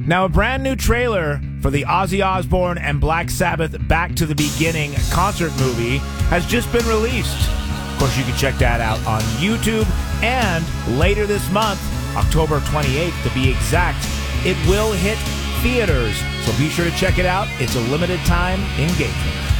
Now, a brand new trailer for the Ozzy Osbourne and Black Sabbath Back to the Beginning concert movie has just been released. Of course, you can check that out on YouTube. And later this month, October 28th to be exact, it will hit theaters. So be sure to check it out. It's a limited time engagement.